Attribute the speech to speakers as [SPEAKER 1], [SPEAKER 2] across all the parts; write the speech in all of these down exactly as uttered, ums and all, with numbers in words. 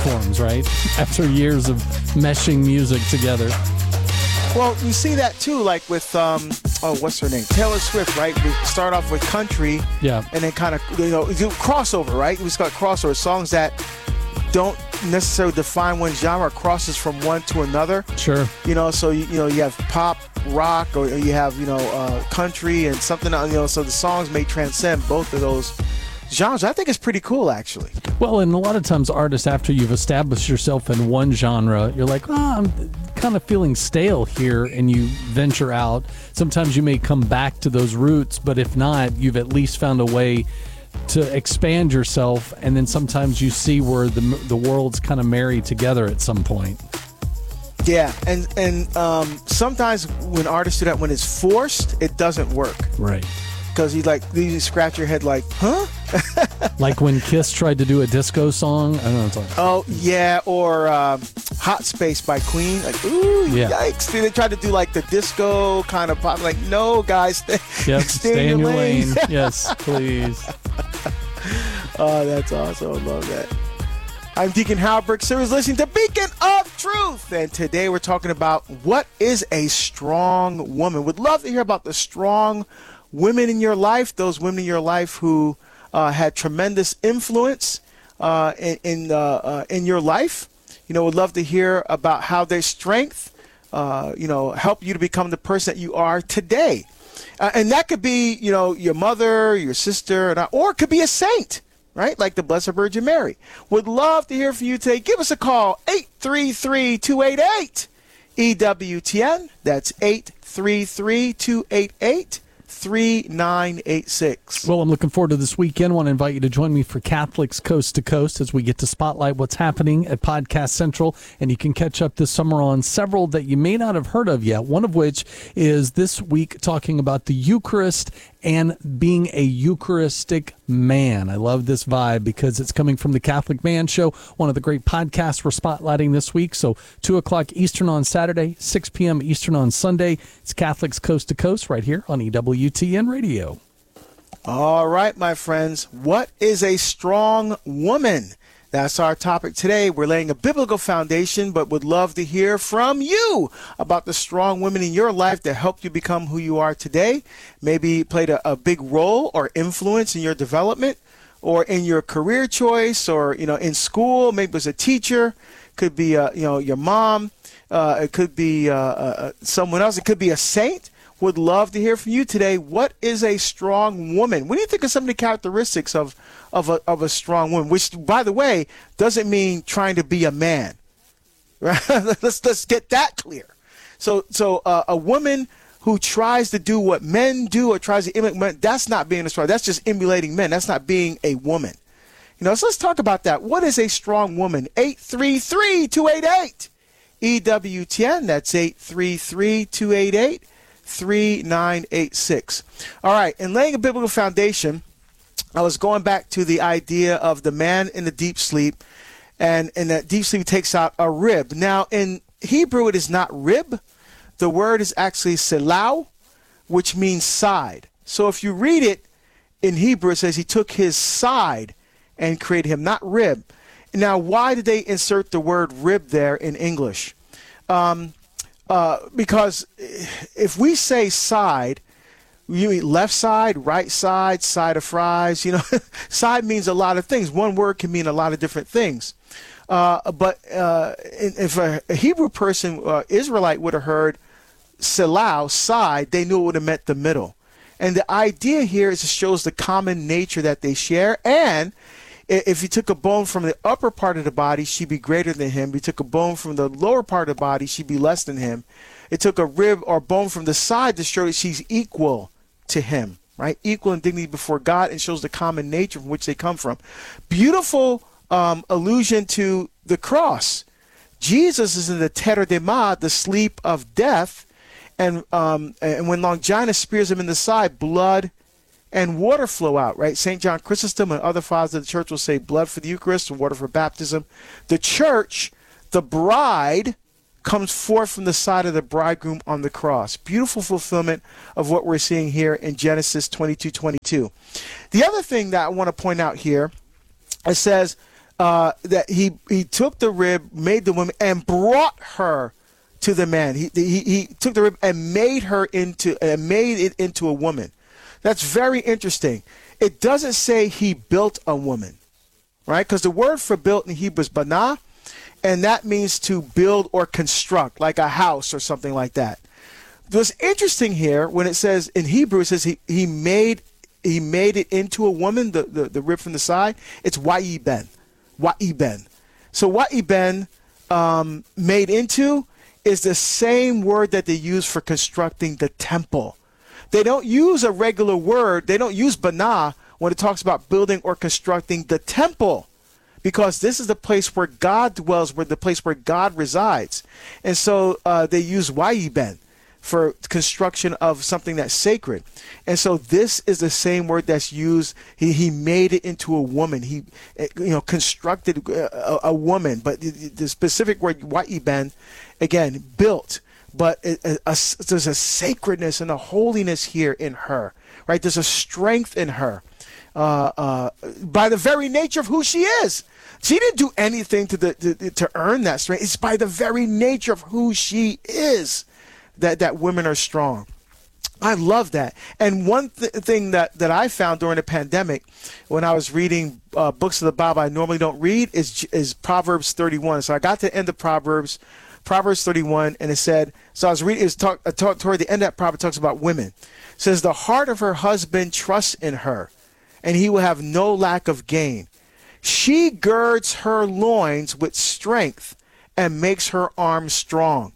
[SPEAKER 1] platforms, right? After years of meshing music together.
[SPEAKER 2] Well, you see that too, like with um, oh, what's her name? Taylor Swift, right? We start off with country,
[SPEAKER 1] yeah,
[SPEAKER 2] and then kind of you know do crossover, right? We got crossover songs that don't necessarily define one genre, crosses from one to another.
[SPEAKER 1] Sure.
[SPEAKER 2] You know, so you, you know you have pop, rock, or you have you know uh, country and something. You know, so the songs may transcend both of those genres. I think it's pretty cool, actually.
[SPEAKER 1] Well, and a lot of times artists, after you've established yourself in one genre, you're like, oh, I'm kind of feeling stale here, and you venture out. Sometimes you may come back to those roots, but if not, you've at least found a way to expand yourself, and then sometimes you see where the the worlds kind of marry together at some point.
[SPEAKER 2] Yeah, and, and um, sometimes when artists do that, when it's forced, it doesn't work.
[SPEAKER 1] Right.
[SPEAKER 2] Because you like you scratch your head like, huh?
[SPEAKER 1] Like when Kiss tried to do a disco song. I don't know what I'm talking about.
[SPEAKER 2] Oh yeah, or um, "Hot Space" by Queen. Like, ooh,
[SPEAKER 1] yeah.
[SPEAKER 2] Yikes! They tried to do like the disco kind of pop. Like, no, guys, stay,
[SPEAKER 1] yep,
[SPEAKER 2] stay,
[SPEAKER 1] stay in your lane.
[SPEAKER 2] lane.
[SPEAKER 1] Yes, please.
[SPEAKER 2] Oh, that's awesome. I love that. I'm Deacon Hal Brooks. You're listening to Beacon of Truth, and today we're talking about what is a strong woman. Would love to hear about the strong women in your life, those women in your life who uh, had tremendous influence uh, in in, uh, uh, in your life. You know, would love to hear about how their strength, uh, you know, help you to become the person that you are today. Uh, and that could be, you know, your mother, your sister, or it could be a saint, right? Like the Blessed Virgin Mary. Would love to hear from you today. Give us a call, eight three three, two eight eight, E W T N. That's eight three three, two eight eight, three nine eight six.
[SPEAKER 1] Well, I'm looking forward to this weekend. I want to invite you to join me for Catholics Coast to Coast as we get to spotlight what's happening at Podcast Central. And you can catch up this summer on several that you may not have heard of yet, one of which is this week talking about the Eucharist and being a Eucharistic man. I love this vibe because it's coming from the Catholic Man Show, one of the great podcasts we're spotlighting this week. So two o'clock Eastern on Saturday, six p.m. Eastern on Sunday. It's Catholics Coast to Coast right here on E W T N Radio.
[SPEAKER 2] All right, my friends. What is a strong woman? That's our topic today. We're laying a biblical foundation, but would love to hear from you about the strong women in your life that helped you become who you are today. Maybe played a, a big role or influence in your development or in your career choice or, you know, in school. Maybe it was a teacher. Could be, uh, you know, your mom. Uh, it could be uh, uh, someone else. It could be a saint. Would love to hear from you today. What is a strong woman? What do you think of some of the characteristics of of a of a strong woman? Which, by the way, doesn't mean trying to be a man. Right? let's let's get that clear. So so uh, a woman who tries to do what men do or tries to emulate men, that's not being a strong. That's just emulating men. That's not being a woman. You know. So let's talk about that. What is a strong woman? eight three three, two eight eight, E W T N. That's eight three three, two eight eight, three nine eight six. All right, and laying a biblical foundation, I was going back to the idea of the man in the deep sleep, and, and that deep sleep takes out a rib. Now, in Hebrew, it is not rib. The word is actually selau, which means side. So if you read it in Hebrew, it says he took his side and created him, not rib. Now, why did they insert the word rib there in English? Um, Uh, because if we say side, you mean left side, right side, side of fries, you know, side means a lot of things. One word can mean a lot of different things. Uh, but uh, if a, a Hebrew person, uh, Israelite, would have heard selau, side, they knew it would have meant the middle. And the idea here is it shows the common nature that they share. And if you took a bone from the upper part of the body, she'd be greater than him. If you took a bone from the lower part of the body, she'd be less than him. It took a rib or bone from the side to show that she's equal to him, right? Equal in dignity before God, and shows the common nature from which they come from. Beautiful um, allusion to the cross. Jesus is in the terodema, the sleep of death, and um, and when Longinus spears him in the side, blood and water flow out, right? Saint John Chrysostom and other fathers of the church will say blood for the Eucharist and water for baptism. The church, the bride, comes forth from the side of the bridegroom on the cross. Beautiful fulfillment of what we're seeing here in Genesis twenty-two twenty-two. The other thing that I want to point out here, it says uh, that he he took the rib, made the woman, and brought her to the man. He he, he took the rib and made her into and made it into a woman. That's very interesting. It doesn't say he built a woman, right? Because the word for built in Hebrew is banah, and that means to build or construct, like a house or something like that. What's interesting here, when it says in Hebrew, it says he, he made he made it into a woman, the, the, the rib from the side. It's wa'iben, wa'iben. So wa'iben, um, made into, is the same word that they use for constructing the temple. They don't use a regular word. They don't use banah when it talks about building or constructing the temple, because this is the place where God dwells, where the place where God resides. And so uh, they use wa'iben for construction of something that's sacred. And so this is the same word that's used. He, he made it into a woman. He, you know, constructed a, a woman. But the, the specific word, wa'iben, again, built. But it, a, a, there's a sacredness and a holiness here in her, right? There's a strength in her uh, uh, by the very nature of who she is. She didn't do anything to, the, to, to earn that strength. It's by the very nature of who she is that, that women are strong. I love that. And one th- thing that, that I found during the pandemic, when I was reading uh, books of the Bible I normally don't read, is is Proverbs thirty-one. So I got to the end of Proverbs, Proverbs thirty-one, and it said, so I was reading, it was talk, uh, talk, toward the end of that proverb, it talks about women. It says, the heart of her husband trusts in her, and he will have no lack of gain. She girds her loins with strength and makes her arms strong.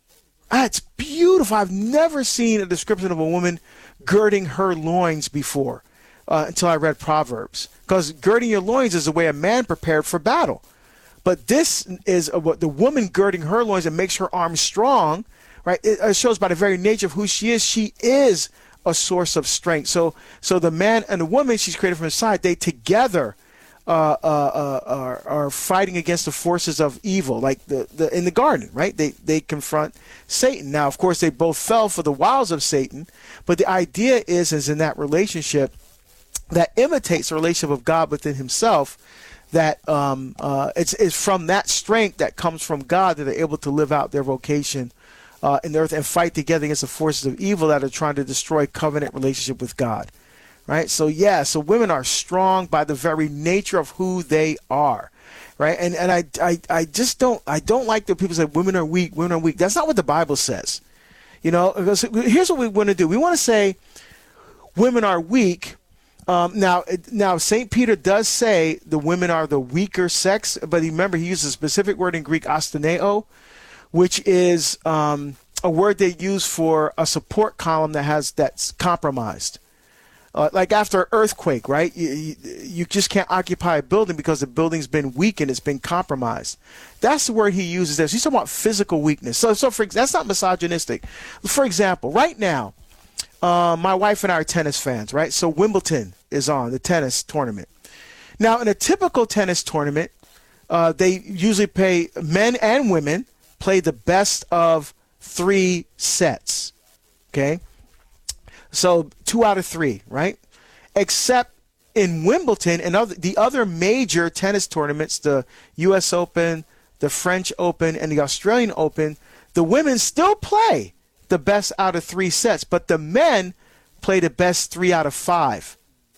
[SPEAKER 2] That's beautiful. I've never seen a description of a woman girding her loins before uh, until I read Proverbs. Because girding your loins is the way a man prepared for battle. But this is what the woman girding her loins and makes her arms strong, right? It shows by the very nature of who she is. She is a source of strength. So, so the man and the woman she's created from his side, they together Uh, uh, uh, are, are fighting against the forces of evil, like the, the in the garden, right? They they confront Satan. Now, of course, they both fell for the wiles of Satan, but the idea is, is in that relationship that imitates the relationship of God within himself, that um, uh, it's, it's from that strength that comes from God that they're able to live out their vocation uh, in the earth and fight together against the forces of evil that are trying to destroy covenant relationship with God. Right. So, yeah, so women are strong by the very nature of who they are. Right. And and I, I, I just don't I don't like that people say women are weak. Women are weak. That's not what the Bible says. You know, because here's what we want to do. We want to say women are weak. Um, now, now Saint Peter does say the women are the weaker sex. But remember, he uses a specific word in Greek, astoneo, which is um, a word they use for a support column that has that's compromised. Uh, like after an earthquake, right? You, you, you just can't occupy a building because the building's been weakened, it's been compromised. That's the word he uses there. So he's talking about physical weakness. So, so for that's not misogynistic. For example, right now, uh, my wife and I are tennis fans, right? So Wimbledon is on, the tennis tournament. Now, in a typical tennis tournament, uh, they usually pay men and women play the best of three sets, okay? So two out of three, right? Except in Wimbledon and other, the other major tennis tournaments, the U S Open, the French Open, and the Australian Open, the women still play the best out of three sets, but the men play the best three out of five.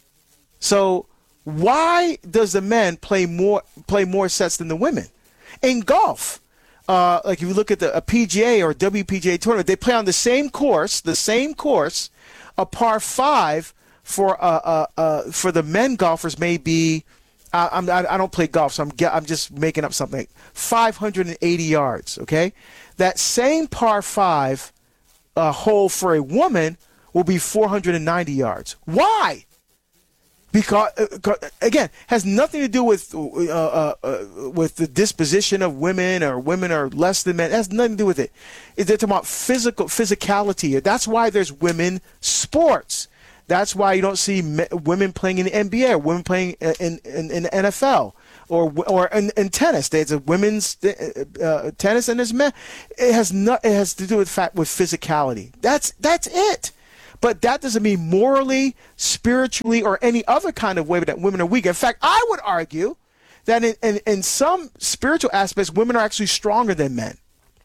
[SPEAKER 2] So why does the men play more play more sets than the women? In golf, uh, like if you look at the a P G A or W P G A tournament, they play on the same course, the same course. A par five for uh, uh, uh, for the men golfers may be, uh, I'm, I, I don't play golf, so I'm I'm just making up something, five hundred eighty yards, okay? That same par five uh, hole for a woman will be four hundred ninety yards. Why? Because, uh, again, has nothing to do with uh, uh, uh, with the disposition of women or women are less than men. It has nothing to do with it. It's talking about physical physicality. That's why there's women sports. That's why you don't see me, women playing in the N B A or women playing in, in, in the N F L or or in, in tennis. There's a women's uh, tennis and there's men. It has not. It has to do with fact with physicality. That's that's it. But that doesn't mean morally, spiritually, or any other kind of way that women are weak. In fact, I would argue that in, in, in some spiritual aspects, women are actually stronger than men.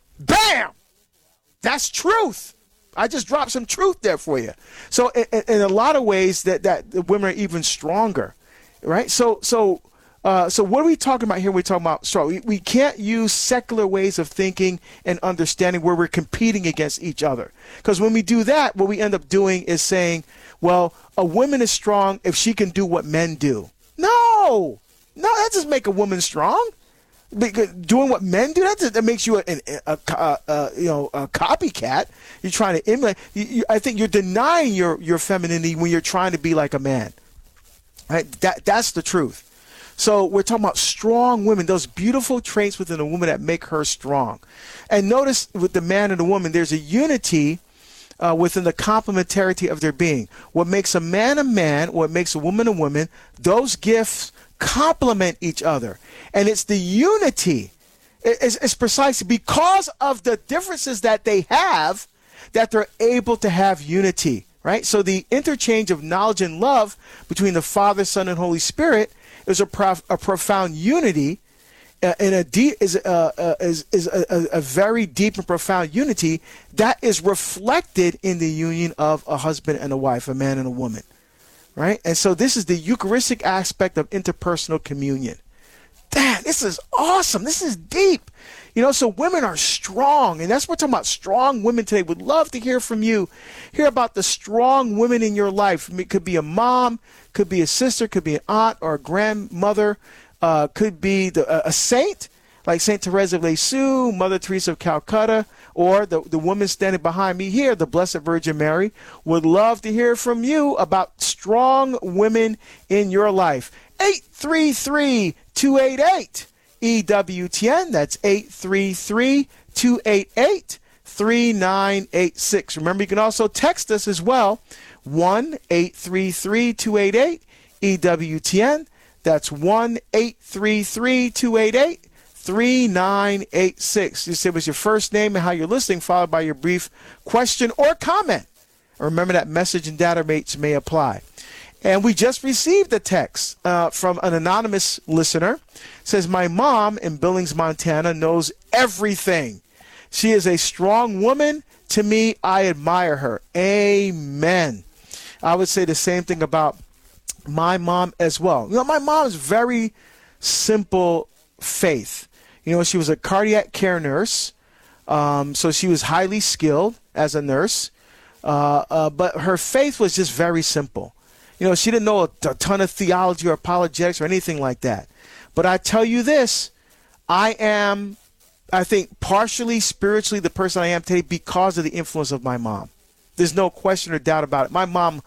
[SPEAKER 2] Bam! That's truth. I just dropped some truth there for you. So in, in a lot of ways that, that the women are even stronger, right? So so uh, so what are we talking about here when we talking about strong? We, we can't use secular ways of thinking and understanding where we're competing against each other. Because when we do that, what we end up doing is saying, well, a woman is strong if she can do what men do. No! No, that doesn't make a woman strong. Because doing what men do, that, that makes you a, a, a, a you know a copycat. You're trying to emulate. You, you, I think you're denying your, your femininity when you're trying to be like a man. Right? That that's the truth. So we're talking about strong women, those beautiful traits within a woman that make her strong. And notice with the man and the woman, there's a unity uh, within the complementarity of their being. What makes a man a man, what makes a woman a woman, those gifts complement each other. And it's the unity. It's, it's precisely because of the differences that they have that they're able to have unity, right? So the interchange of knowledge and love between the Father, Son, and Holy Spirit is a, prof, a profound unity, uh, and a deep, is, uh, uh, is, is a, a, a very deep and profound unity that is reflected in the union of a husband and a wife, a man and a woman. Right? And so this is the Eucharistic aspect of interpersonal communion. Damn, this is awesome. This is deep. You know, so women are strong. And that's what we're talking about, strong women today. Would love to hear from you. Hear about the strong women in your life. It could be a mom, could be a sister, could be an aunt or a grandmother, uh, could be the, uh, a saint, like Saint Teresa of Lisieux, Mother Teresa of Calcutta, or the, the woman standing behind me here, the Blessed Virgin Mary. Would love to hear from you about strong women in your life. eight three three, two eight eight, E W T N. That's eight three three, two eight eight, three nine eight six. Remember, you can also text us as well, one eight three three, two eight eight, E W T N. That's one eight three three, two eight eight, three nine eight six. You say it was your first name and how you're listening, followed by your brief question or comment. Remember that message and data rates may apply. And we just received a text uh, from an anonymous listener. It says, my mom in Billings, Montana knows everything. She is a strong woman. To me, I admire her. Amen. I would say the same thing about my mom as well. You know, my mom is very simple faith. You know, she was a cardiac care nurse, um, so she was highly skilled as a nurse, uh, uh, but her faith was just very simple. You know, she didn't know a, a ton of theology or apologetics or anything like that. But I tell you this, I am, I think, partially spiritually the person I am today because of the influence of my mom. There's no question or doubt about it. My mom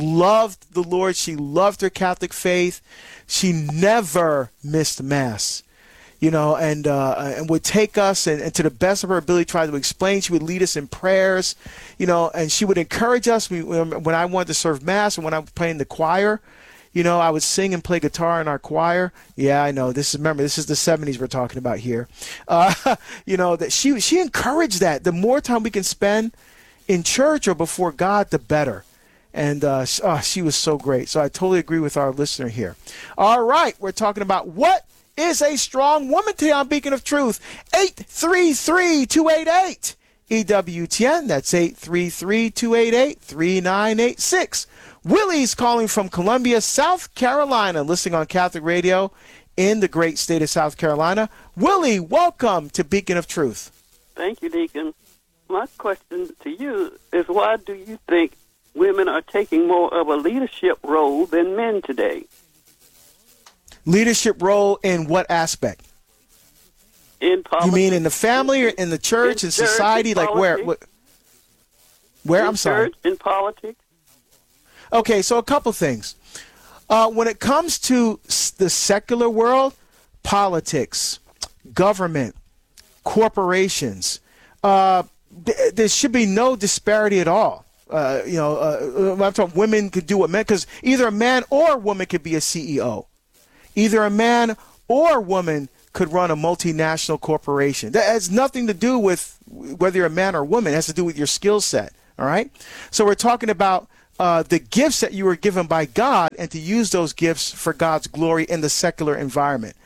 [SPEAKER 2] loved the Lord. She loved her Catholic faith. She never missed Mass. You know, and uh, and would take us and, and to the best of her ability try to explain. She would lead us in prayers, you know, and she would encourage us. We, when I wanted to serve Mass and when I was playing the choir, you know, I would sing and play guitar in our choir. Yeah, I know. This is, remember, this is the seventies we're talking about here. Uh, you know, that she she encouraged that. The more time we can spend in church or before God, the better. And uh, oh, she was so great. So I totally agree with our listener here. All right, we're talking about what is a strong woman today on Beacon of Truth. eight three three, two eight eight, E W T N. That's eight three three, two eight eight, three nine eight six. Willie's calling from Columbia, South Carolina, listening on Catholic Radio in the great state of South Carolina. Willie, welcome to Beacon of Truth.
[SPEAKER 3] Thank you, Deacon. My question to you is, why do you think women are taking more of a leadership role than men today?
[SPEAKER 2] Leadership role in what aspect?
[SPEAKER 3] In politics.
[SPEAKER 2] You mean in the family or in the church, in, in society? Like where? Where? where? I'm sorry.
[SPEAKER 3] Church, in politics.
[SPEAKER 2] Okay, so a couple things. Uh, when it comes to the secular world, politics, government, corporations, uh, th- there should be no disparity at all. Uh, you know, uh, I'm talking women could do what men, because either a man or a woman could be a C E O. Either a man or a woman could run a multinational corporation. That has nothing to do with whether you're a man or a woman. It has to do with your skill set, all right? So we're talking about uh, the gifts that you were given by God and to use those gifts for God's glory in the secular environment.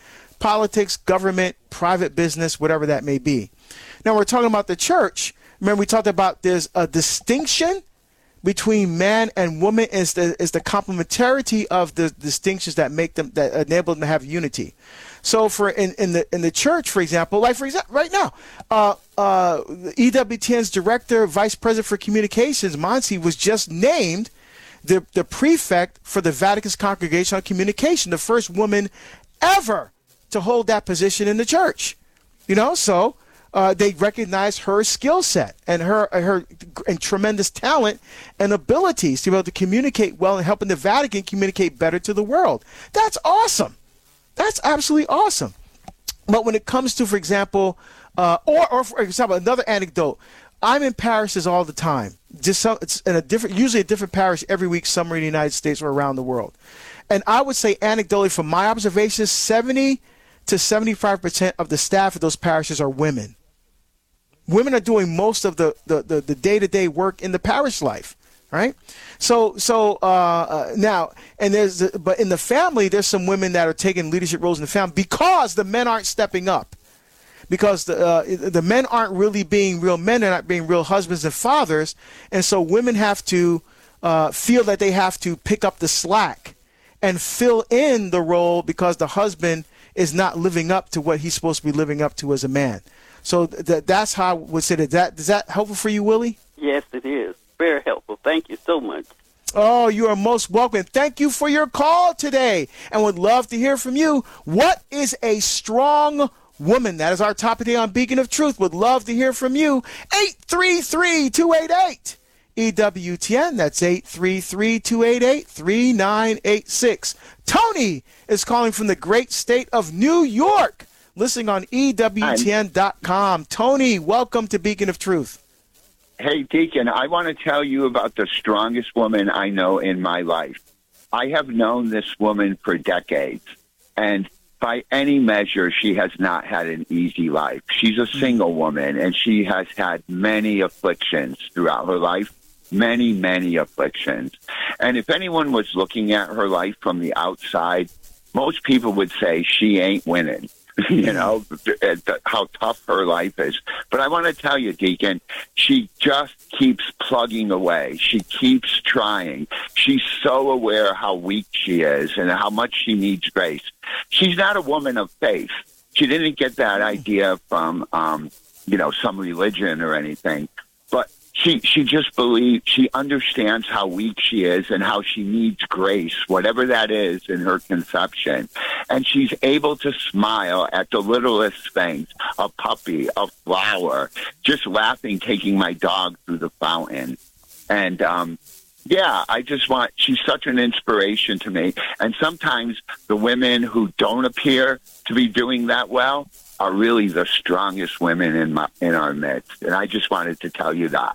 [SPEAKER 2] politics, government, private business, whatever that may be. Now, we're talking about the church. Remember, we talked about there's a distinction between man and woman is the is the complementarity of the distinctions that make them, that enable them to have unity. So for in, in the in the church, for example, like for example, right now, uh, uh, E W T N's director, vice president for communications, Monsi, was just named the the prefect for the Vatican's Congregation on Communication, the first woman ever to hold that position in the church. You know, so uh, they recognize her skill set and her her and tremendous talent and abilities to be able to communicate well and helping the Vatican communicate better to the world. That's awesome. That's absolutely awesome. But when it comes to, for example, uh, or, or for example, another anecdote, I'm in parishes all the time. Just some, it's in a different, usually a different parish every week, somewhere in the United States or around the world. And I would say anecdotally, from my observations, seventy to seventy-five percent of the staff of those parishes are women. Women are doing most of the, the, the, the day-to-day work in the parish life. Right. So so uh, uh, now and there's but in the family, there's some women that are taking leadership roles in the family because the men aren't stepping up, because the uh, the men aren't really being real men. They're not being real husbands and fathers. And so women have to uh, feel that they have to pick up the slack and fill in the role because the husband is not living up to what he's supposed to be living up to as a man. So th- that's how I would say that. that. Is that helpful for you, Willie?
[SPEAKER 3] Yes, it is. Very helpful. Thank you so much.
[SPEAKER 2] Oh, you are most welcome. Thank you for your call today, and would love to hear from you. What is a strong woman? That is our topic today on Beacon of Truth. Would love to hear from you. eight three three, two eight eight, E W T N. That's eight three three, two eight eight, three nine eight six. Tony is calling from the great state of New York, listening on E W T N dot com. Tony, welcome to Beacon of Truth.
[SPEAKER 4] Hey, Deacon, I want to tell you about the strongest woman I know in my life. I have known this woman for decades, and by any measure, she has not had an easy life. She's a single woman, and she has had many afflictions throughout her life, many, many afflictions. And if anyone was looking at her life from the outside, most people would say she ain't winning. You know, how tough her life is. But I want to tell you, Deacon, she just keeps plugging away. She keeps trying. She's so aware how weak she is and how much she needs grace. She's not a woman of faith. She didn't get that idea from, um, you know, some religion or anything. But she she just believes, she understands how weak she is and how she needs grace, whatever that is in her conception. And she's able to smile at the littlest things, a puppy, a flower, just laughing, taking my dog through the fountain. And, um, yeah, I just want, she's such an inspiration to me. And sometimes the women who don't appear to be doing that well are really the strongest women in my, in our midst. And I just wanted to tell you that.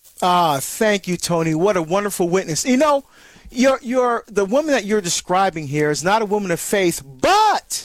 [SPEAKER 2] Ah, thank you, Tony. What a wonderful witness. You know, you're, you're, the woman that you're describing here is not a woman of faith, but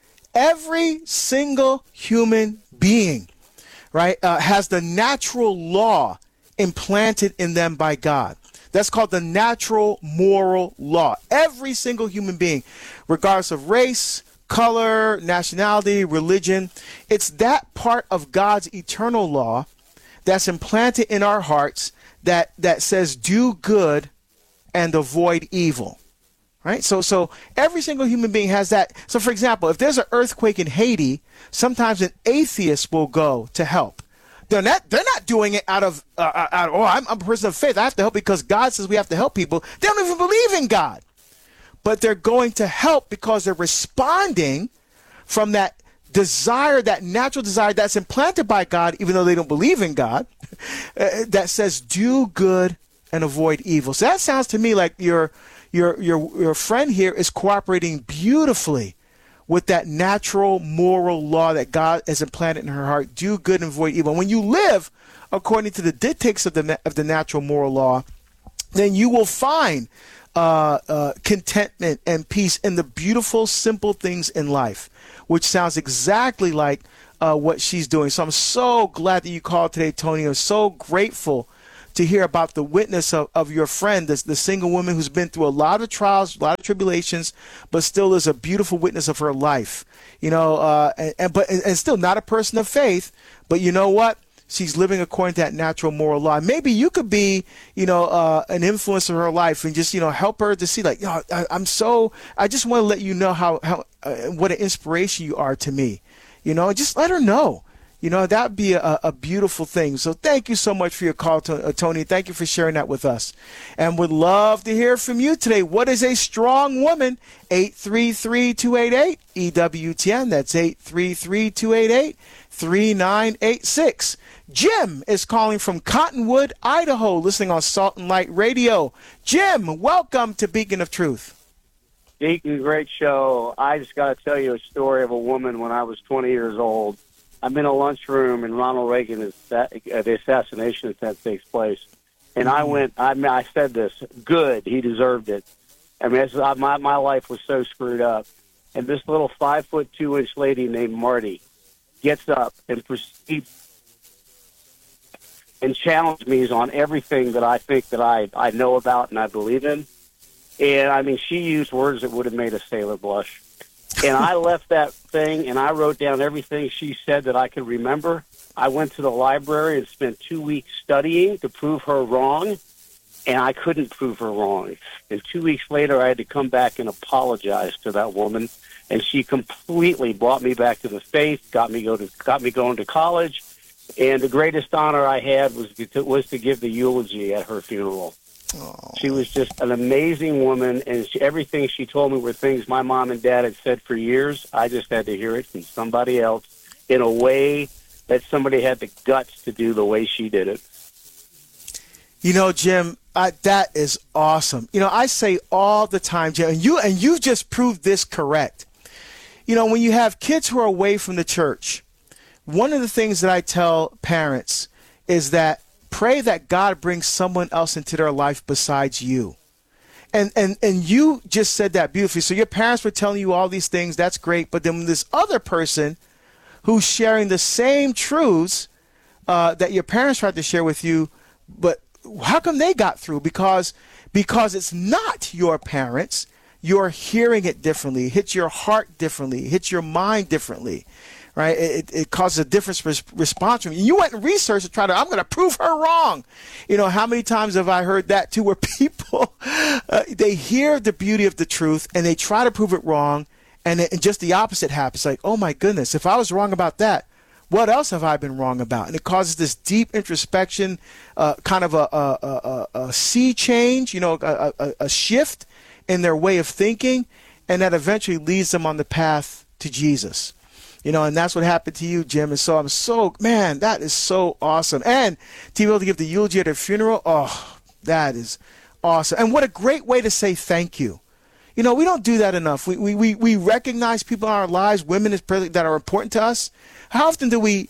[SPEAKER 2] every single human being, right, uh, has the natural law implanted in them by God. That's called the natural moral law. Every single human being, regardless of race, color, nationality, religion, it's that part of God's eternal law that's implanted in our hearts that, that says do good and avoid evil. Right? So so every single human being has that. So, for example, if there's an earthquake in Haiti, sometimes an atheist will go to help. They're not, they're not doing it out of, uh, out of, oh, I'm, I'm a person of faith. I have to help because God says we have to help people. They don't even believe in God. But they're going to help because they're responding from that desire, that natural desire that's implanted by God, even though they don't believe in God, uh, that says do good and avoid evil. So that sounds to me like your your your your friend here is cooperating beautifully with that natural moral law that God has implanted in her heart. Do good and avoid evil. When you live according to the dictates of the of the natural moral law, then you will find uh, uh, contentment and peace in the beautiful, simple things in life, which sounds exactly like uh, what she's doing. So I'm so glad that you called today, Tony. I'm so grateful to hear about the witness of, of your friend, the, the single woman who's been through a lot of trials, a lot of tribulations, but still is a beautiful witness of her life. You know, uh, and, and but and still not a person of faith. But you know what? She's living according to that natural moral law. Maybe you could be, you know, uh, an influence in her life and just, you know, help her to see, like, you know, I, I'm so, I just want to let you know how, how uh, what an inspiration you are to me. You know, just let her know. You know, that would be a, a beautiful thing. So thank you so much for your call, Tony. Thank you for sharing that with us. And would love to hear from you today. What is a strong woman? eight three three, two eight eight, E W T N. That's eight three three, two eight eight, three nine eight six. Jim is calling from Cottonwood, Idaho, listening on Salt and Light Radio. Jim, welcome to Beacon of Truth.
[SPEAKER 5] Deacon, great show. I just got to tell you a story of a woman when I was twenty years old. I'm in a lunchroom, and Ronald Reagan is uh, the assassination attempt takes place. And I went, I mean, I said this, good, he deserved it. I mean, this, uh, my, my life was so screwed up. And this little five foot two inch lady named Marty gets up and proceeds and challenged me on everything that I think that I, I know about and I believe in. And, I mean, she used words that would have made a sailor blush. And I left that thing, and I wrote down everything she said that I could remember. I went to the library and spent two weeks studying to prove her wrong, and I couldn't prove her wrong. And two weeks later, I had to come back and apologize to that woman, and she completely brought me back to the faith, got me go to got me going to college, and the greatest honor I had was to, was to give the eulogy at her funeral. Aww. She was just an amazing woman, and she, everything she told me were things my mom and dad had said for years. I just had to hear it from somebody else in a way that somebody had the guts to do the way she did it.
[SPEAKER 2] You know, Jim, I, that is awesome. You know, I say all the time, Jim, and you and you just proved this correct. You know, when you have kids who are away from the church, one of the things that I tell parents is that pray that God brings someone else into their life besides you. And and and you just said that beautifully. So your parents were telling you all these things. That's great. But then this other person who's sharing the same truths uh, that your parents tried to share with you, but how come they got through? Because because it's not your parents. You're hearing it differently. It hits your heart differently. It hits your mind differently. Right, it, it causes a different res- response from you. You went and researched to try to, I'm going to prove her wrong. You know, how many times have I heard that too, where people, uh, they hear the beauty of the truth and they try to prove it wrong, and, it, and just the opposite happens. Like, oh my goodness, if I was wrong about that, what else have I been wrong about? And it causes this deep introspection, uh, kind of a, a, a, a sea change, you know, a, a, a shift in their way of thinking, and that eventually leads them on the path to Jesus. You know, and that's what happened to you, Jim. And so I'm so, man, that is so awesome. And to be able to give the eulogy at her funeral, oh, that is awesome. And what a great way to say thank you. You know, we don't do that enough. We we we, we recognize people in our lives, women that are important to us. How often do we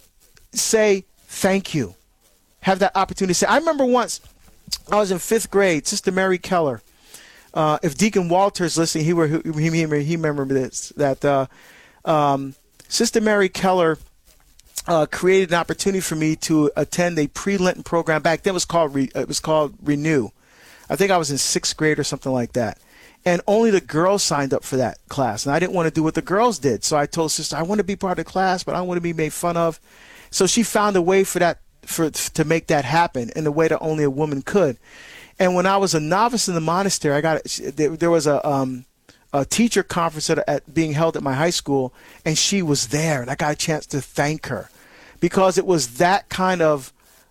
[SPEAKER 2] say thank you? Have that opportunity to say. I remember once I was in fifth grade, Sister Mary Keller. Uh, if Deacon Walter's listening, he were he, he, he remembered this, that uh, um, Sister Mary Keller uh, created an opportunity for me to attend a pre-Lenten program. Back then it was called Re- it was called Renew. I think I was in sixth grade or something like that. And only the girls signed up for that class. And I didn't want to do what the girls did. So I told Sister, I want to be part of the class, but I don't want to be made fun of. So she found a way for that for to make that happen in a way that only a woman could. And when I was a novice in the monastery, I got there, there was a um, a teacher conference at, at being held at my high school, and she was there, and I got a chance to thank her because it was that kind of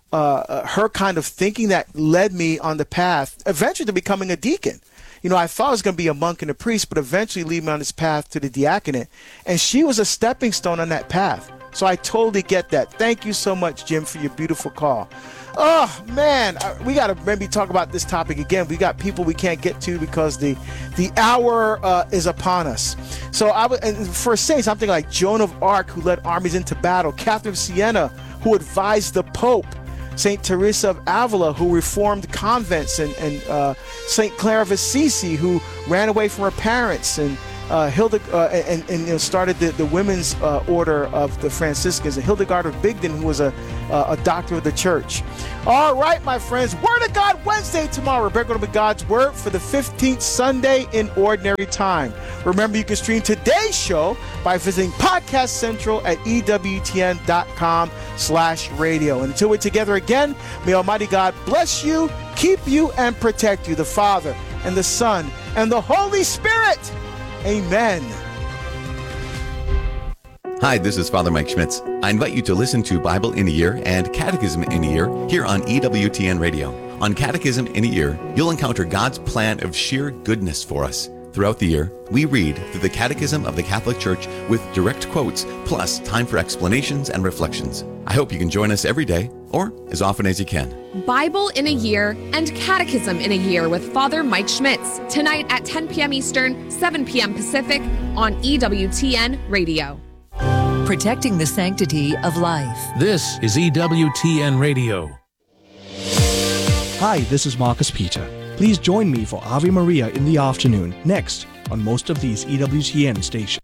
[SPEAKER 2] uh, her kind of thinking that led me on the path eventually to becoming a deacon. You know, I thought I was going to be a monk and a priest, but eventually lead me on this path to the diaconate, and she was a stepping stone on that path. So I totally get that. Thank you so much, Jim, for your beautiful call. Oh, man, we got to maybe talk about this topic again. We got people we can't get to because the the hour uh, is upon us. So I w- and for saints, I'm thinking like Joan of Arc, who led armies into battle, Catherine of Siena, who advised the Pope, Saint Teresa of Avila, who reformed convents, and, and uh, Saint Clare of Assisi, who ran away from her parents and uh, Hilda, uh, and, and you know, started the, the women's uh, order of the Franciscans, and Hildegard of Bingen, who was a, uh, a doctor of the church. All right, my friends, Word of God Wednesday tomorrow. We're going to be God's Word for the fifteenth Sunday in Ordinary Time. Remember, you can stream today's show by visiting Podcast Central at E W T N dot com slash radio. And until we're together again, may Almighty God bless you, keep you, and protect you, the Father and the Son and the Holy Spirit. Amen.
[SPEAKER 6] Hi, this is Father Mike Schmitz. I invite you to listen to Bible in a Year and Catechism in a Year here on E W T N Radio. On Catechism in a Year, you'll encounter God's plan of sheer goodness for us. Throughout the year, we read through the Catechism of the Catholic Church with direct quotes, plus time for explanations and reflections. I hope you can join us every day, or as often as you can.
[SPEAKER 7] Bible in a Year and Catechism in a Year with Father Mike Schmitz, tonight at ten p.m. Eastern, seven p.m. Pacific on E W T N Radio.
[SPEAKER 8] Protecting the sanctity of life.
[SPEAKER 9] This is E W T N Radio.
[SPEAKER 10] Hi, this is Marcus Peter. Please join me for Ave Maria in the afternoon, next on most of these E W T N stations.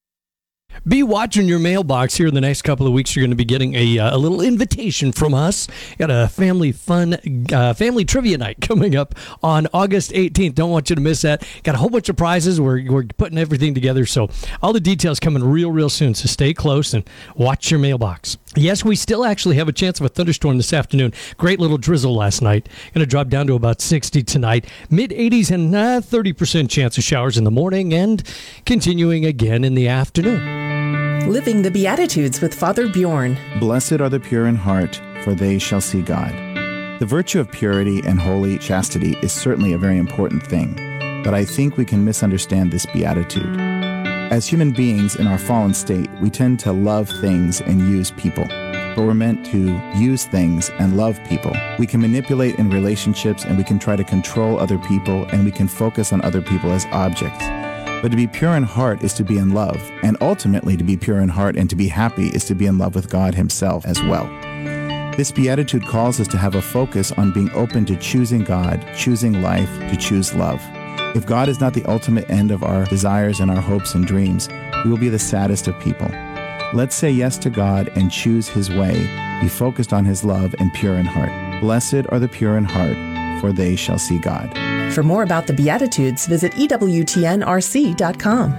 [SPEAKER 11] Be watching your mailbox here in the next couple of weeks. You're going to be getting a, uh, a little invitation from us. Got a family fun, uh, family trivia night coming up on August eighteenth. Don't want you to miss that. Got a whole bunch of prizes. We're, we're putting everything together. So all the details coming real, real soon. So stay close and watch your mailbox. Yes, we still actually have a chance of a thunderstorm this afternoon. Great little drizzle last night. Going to drop down to about sixty tonight. mid eighties and uh, thirty percent chance of showers in the morning and continuing again in the afternoon.
[SPEAKER 12] Living the Beatitudes with Father Bjorn.
[SPEAKER 13] Blessed are the pure in heart, for they shall see God. The virtue of purity and holy chastity is certainly a very important thing, but I think we can misunderstand this beatitude. As human beings in our fallen state, we tend to love things and use people, but we're meant to use things and love people. We can manipulate in relationships, and we can try to control other people, and we can focus on other people as objects. But to be pure in heart is to be in love, and ultimately to be pure in heart and to be happy is to be in love with God Himself as well. This beatitude calls us to have a focus on being open to choosing God, choosing life, to choose love. If God is not the ultimate end of our desires and our hopes and dreams, we will be the saddest of people. Let's say yes to God and choose His way, be focused on His love and pure in heart. Blessed are the pure in heart, for they shall see God.
[SPEAKER 12] For more about the Beatitudes, visit E W T N R C dot com.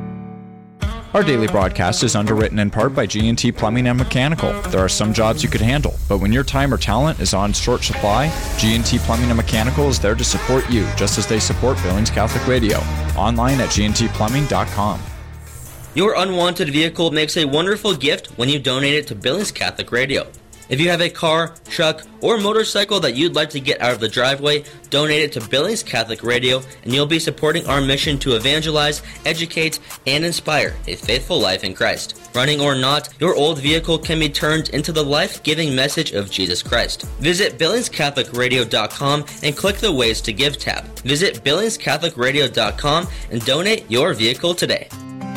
[SPEAKER 14] Our daily broadcast is underwritten in part by G and T Plumbing and Mechanical. There are some jobs you could handle, but when your time or talent is on short supply, G and T Plumbing and Mechanical is there to support you, just as they support Billings Catholic Radio. Online at G and T plumbing dot com.
[SPEAKER 15] Your unwanted vehicle makes a wonderful gift when you donate it to Billings Catholic Radio. If you have a car, truck, or motorcycle that you'd like to get out of the driveway, donate it to Billings Catholic Radio, and you'll be supporting our mission to evangelize, educate, and inspire a faithful life in Christ. Running or not, your old vehicle can be turned into the life-giving message of Jesus Christ. Visit Billings Catholic Radio dot com and click the Ways to Give tab. Visit Billings Catholic Radio dot com and donate your vehicle today.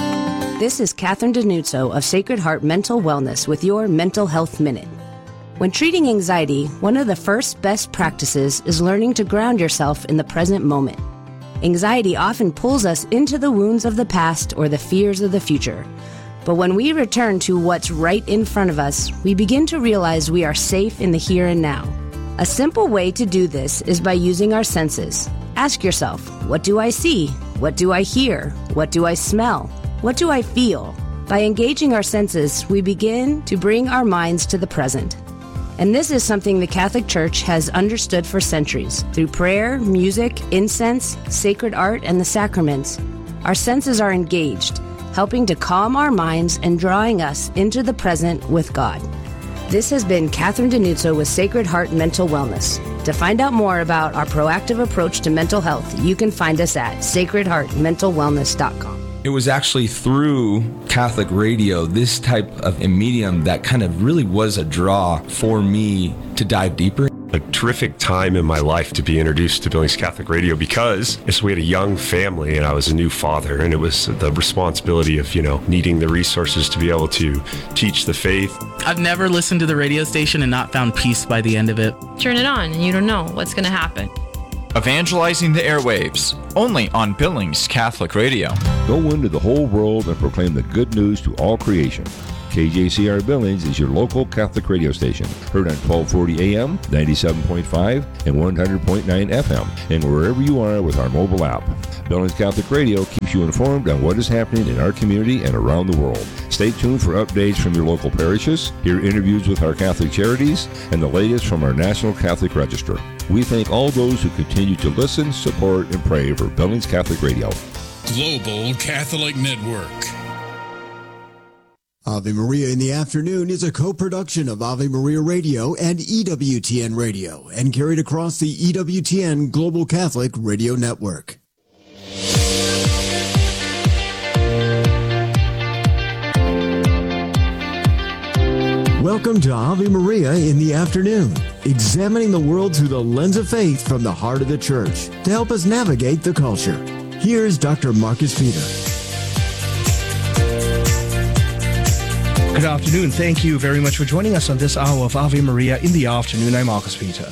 [SPEAKER 16] This is Catherine Denuzzo of Sacred Heart Mental Wellness with your Mental Health Minute. When treating anxiety, one of the first best practices is learning to ground yourself in the present moment. Anxiety often pulls us into the wounds of the past or the fears of the future. But when we return to what's right in front of us, we begin to realize we are safe in the here and now. A simple way to do this is by using our senses. Ask yourself, what do I see? What do I hear? What do I smell? What do I feel? By engaging our senses, we begin to bring our minds to the present. And this is something the Catholic Church has understood for centuries. Through prayer, music, incense, sacred art, and the sacraments, our senses are engaged, helping to calm our minds and drawing us into the present with God. This has been Catherine Denuzzo with Sacred Heart Mental Wellness. To find out more about our proactive approach to mental health, you can find us at sacred heart mental wellness dot com.
[SPEAKER 17] It was actually through Catholic radio, this type of a medium, that kind of really was a draw for me to dive deeper.
[SPEAKER 18] A terrific time in my life to be introduced to Billings Catholic Radio, because we had a young family and I was a new father, and it was the responsibility of, you know, needing the resources to be able to teach the faith.
[SPEAKER 19] I've never listened to the radio station and not found peace by the end of it.
[SPEAKER 20] Turn it on and you don't know what's going to happen.
[SPEAKER 14] Evangelizing the airwaves, only on Billings Catholic Radio.
[SPEAKER 19] Go into the whole world and proclaim the good news to all creation. K J C R Billings is your local Catholic radio station, heard on twelve forty A M, ninety-seven point five, and one hundred point nine F M, and wherever you are with our mobile app. Billings Catholic Radio keeps you informed on what is happening in our community and around the world. Stay tuned for updates from your local parishes, hear interviews with our Catholic charities, and the latest from our National Catholic Register. We thank all those who continue to listen, support, and pray for Billings Catholic Radio.
[SPEAKER 9] Global Catholic Network.
[SPEAKER 20] Ave Maria in the Afternoon is a co-production of Ave Maria Radio and E W T N Radio and carried across the E W T N Global Catholic Radio Network. Welcome to Ave Maria in the Afternoon, examining the world through the lens of faith from the heart of the Church to help us navigate the culture. Here's Doctor Marcus Peter.
[SPEAKER 10] Good afternoon. Thank you very much for joining us on this hour of Ave Maria in the Afternoon. I'm Marcus Peter.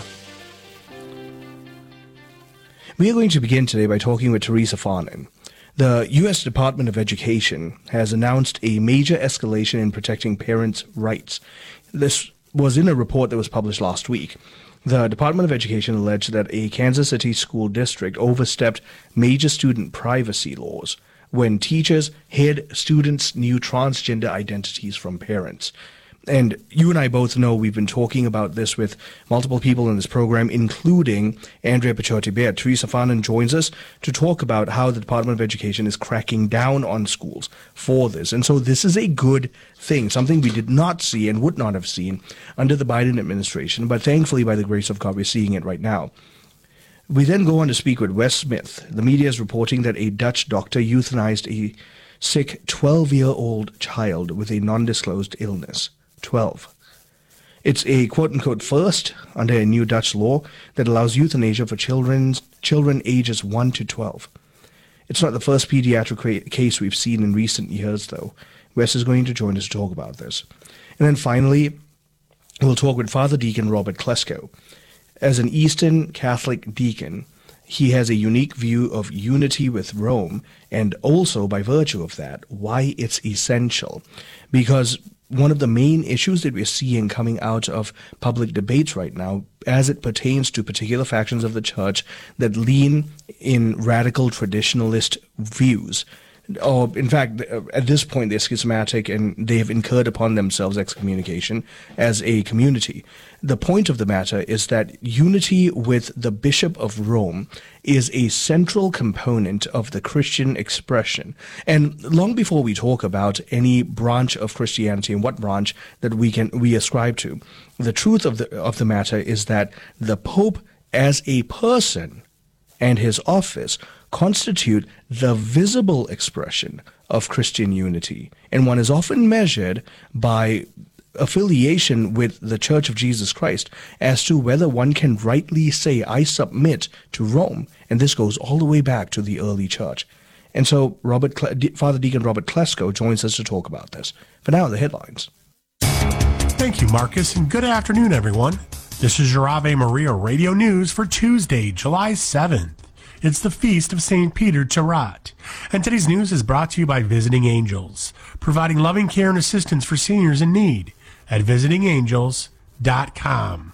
[SPEAKER 10] We are going to begin today by talking with Teresa Farnan. The U S Department of Education has announced a major escalation in protecting parents' rights. This was in a report that was published last week. The Department of Education alleged that a Kansas City school district overstepped major student privacy laws when teachers hid students' new transgender identities from parents. And you and I both know we've been talking about this with multiple people in this program, including Andrea Picciotti-Baird. Teresa Farnan joins us to talk about how the Department of Education is cracking down on schools for this. And so this is a good thing, something we did not see and would not have seen under the Biden administration. But thankfully, by the grace of God, we're seeing it right now. We then go on to speak with Wes Smith. The media is reporting that a Dutch doctor euthanized a sick twelve-year-old child with a non-disclosed illness. twelve. It's a quote-unquote first under a new Dutch law that allows euthanasia for children, children ages one to twelve. It's not the first pediatric case we've seen in recent years, though. Wes is going to join us to talk about this. And then finally, we'll talk with Father Deacon Robert Klesko. As an Eastern Catholic deacon, he has a unique view of unity with Rome, and also, by virtue of that, why it's essential. Because one of the main issues that we're seeing coming out of public debates right now, as it pertains to particular factions of the church that lean in radical traditionalist views, or in fact, at this point, they're schismatic and they have incurred upon themselves excommunication as a community. The point of the matter is that unity with the Bishop of Rome is a central component of the Christian expression. And long before we talk about any branch of Christianity and what branch that we can we ascribe to, the truth of the of the matter is that the Pope as a person and his office constitute the visible expression of Christian unity, and one is often measured by affiliation with the Church of Jesus Christ as to whether one can rightly say, I submit to Rome, and this goes all the way back to the early church. And so Robert, Father Deacon Robert Klesko joins us to talk about this. For now, the headlines.
[SPEAKER 21] Thank you, Marcus, and good afternoon, everyone. This is your Ave Maria Radio News for Tuesday, July seventh. It's the Feast of Saint Peter Tarot. And today's news is brought to you by Visiting Angels, providing loving care and assistance for seniors in need at visiting angels dot com.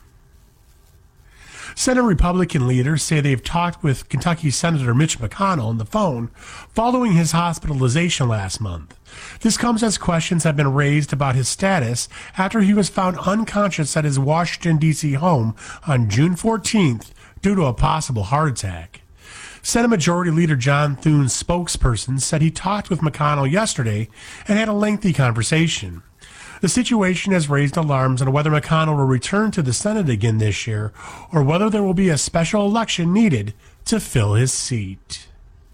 [SPEAKER 21] Senate Republican leaders say they've talked with Kentucky Senator Mitch McConnell on the phone following his hospitalization last month. This comes as questions have been raised about his status after he was found unconscious at his Washington, D C home on June fourteenth due to a possible heart attack. Senate Majority Leader John Thune's spokesperson said he talked with McConnell yesterday and had a lengthy conversation. The situation has raised alarms on whether McConnell will return to the Senate again this year or whether there will be a special election needed to fill his seat.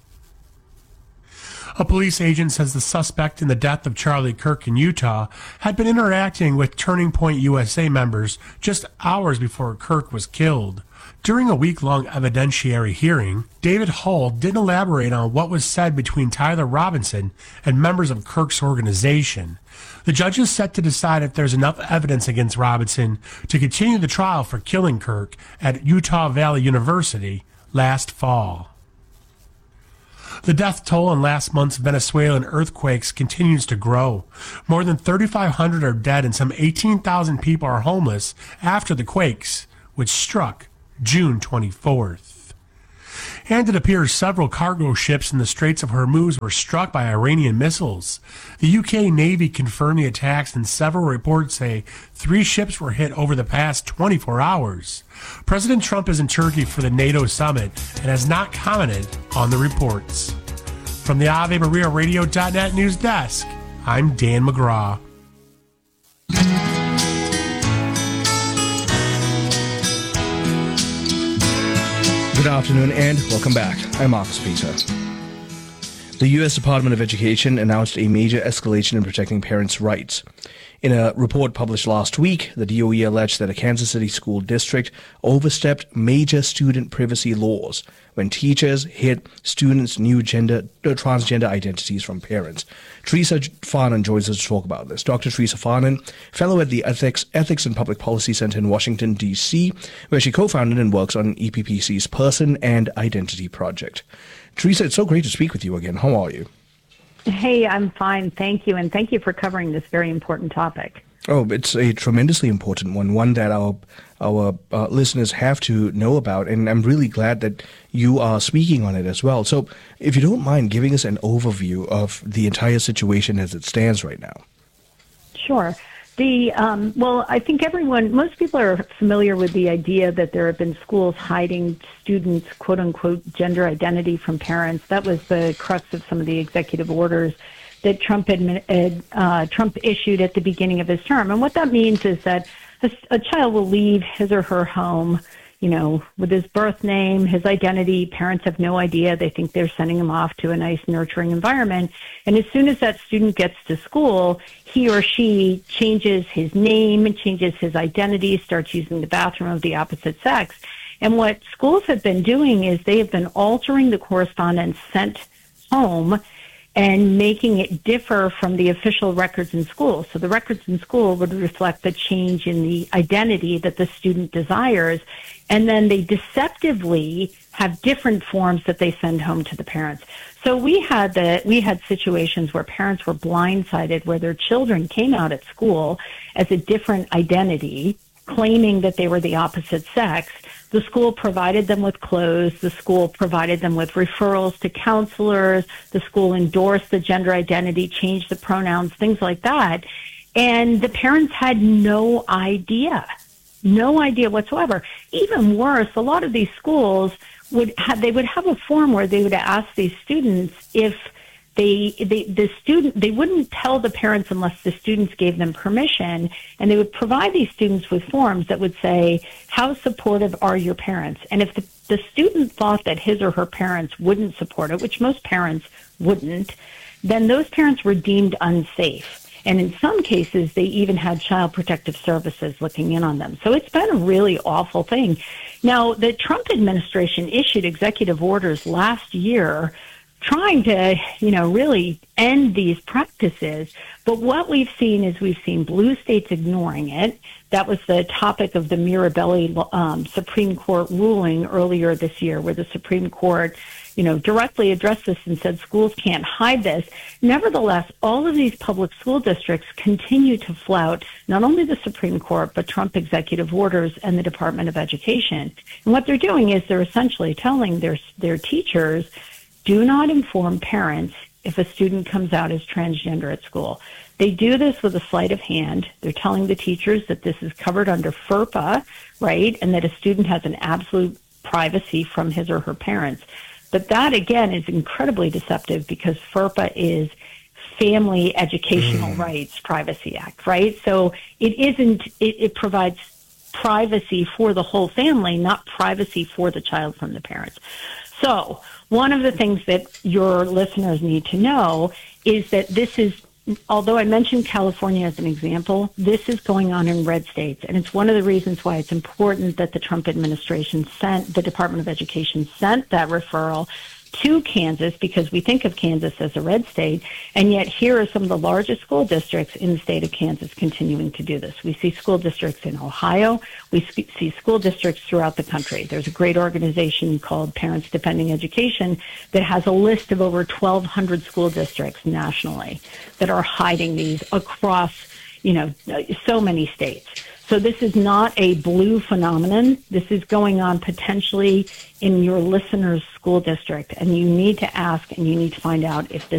[SPEAKER 21] A police agent says the suspect in the death of Charlie Kirk in Utah had been interacting with Turning Point U S A members just hours before Kirk was killed. During a week-long evidentiary hearing, David Hull didn't elaborate on what was said between Tyler Robinson and members of Kirk's organization. The judge is set to decide if there's enough evidence against Robinson to continue the trial for killing Kirk at Utah Valley University last fall. The death toll in last month's Venezuelan earthquakes continues to grow. More than thirty-five hundred are dead and some eighteen thousand people are homeless after the quakes, which struck June twenty-fourth. And it appears several cargo ships in the Straits of Hormuz were struck by Iranian missiles. The U K Navy confirmed the attacks, and several reports say three ships were hit over the past twenty-four hours. President Trump is in Turkey for the NATO summit and has not commented on the reports. From the Ave Maria Radio dot net news desk, I'm Dan McGraw.
[SPEAKER 10] Good afternoon and welcome back. I'm Marcus Peter. The U S Department of Education announced a major escalation in protecting parents' rights. In a report published last week, the D O E alleged that a Kansas City school district overstepped major student privacy laws when teachers hid students' new gender, uh, transgender identities from parents. Teresa Farnan joins us to talk about this. Doctor Teresa Farnan, fellow at the Ethics, Ethics and Public Policy Center in Washington, D C, where she co-founded and works on E P P C's Person and Identity Project. Teresa, it's so great to speak with you again. How are you?
[SPEAKER 1] Hey, I'm fine. Thank you. And thank you for covering this very important topic.
[SPEAKER 10] Oh, it's a tremendously important one, one that our our uh, listeners have to know about. And I'm really glad that you are speaking on it as well. So if you don't mind giving us an overview of the entire situation as it stands right now.
[SPEAKER 1] Sure. The um, well, I think everyone, most people are familiar with the idea that there have been schools hiding students' quote-unquote gender identity from parents. That was the crux of some of the executive orders that Trump admi- uh, Trump issued at the beginning of his term. And what that means is that a, a child will leave his or her home, you know, with his birth name, his identity. Parents have no idea. They think they're sending him off to a nice, nurturing environment. And as soon as that student gets to school, he or she changes his name, changes his identity, starts using the bathroom of the opposite sex. And what schools have been doing is they have been altering the correspondence sent home and making it differ from the official records in school. So the records in school would reflect the change in the identity that the student desires, and then they deceptively have different forms that they send home to the parents. So we had the we had situations where parents were blindsided, where their children came out at school as a different identity, claiming that they were the opposite sex. The school provided them with clothes. The school provided them with referrals to counselors. The school endorsed the gender identity, changed the pronouns, things like that. And the parents had no idea, no idea whatsoever. Even worse, a lot of these schools would have, they would have a form where they would ask these students if They, they, the student, they wouldn't tell the parents unless the students gave them permission, and they would provide these students with forms that would say, how supportive are your parents? And if the, the student thought that his or her parents wouldn't support it, which most parents wouldn't, then those parents were deemed unsafe. And in some cases, they even had Child Protective Services looking in on them. So it's been a really awful thing. Now, the Trump administration issued executive orders last year trying to, you know, really end these practices. But what we've seen is we've seen blue states ignoring it. That was the topic of the Mirabelli um, Supreme Court ruling earlier this year, where the Supreme Court, you know, directly addressed this and said schools can't hide this. Nevertheless, all of these public school districts continue to flout not only the Supreme Court, but Trump executive orders and the Department of Education. And what they're doing is they're essentially telling their their teachers, do not inform parents if a student comes out as transgender at school. They do this with a sleight of hand. They're telling the teachers that this is covered under FERPA, right, and that a student has an absolute privacy from his or her parents. But that, again, is incredibly deceptive because FERPA is Family Educational mm. Rights Privacy Act, right? So it isn't, it, it provides privacy for the whole family, not privacy for the child from the parents. So one of the things that your listeners need to know is that this is, although I mentioned California as an example, this is going on in red states. And it's one of the reasons why it's important that the Trump administration sent, the Department of Education sent that referral to Kansas because we think of Kansas as a red state, and yet here are some of the largest school districts in the state of Kansas continuing to do this. We see school districts in Ohio. We see school districts throughout the country. There's a great organization called Parents Defending Education that has a list of over twelve hundred school districts nationally that are hiding these across, you know, so many states. So this is not a blue phenomenon. This is going on potentially in your listener's school district, and you need to ask and you need to find out if this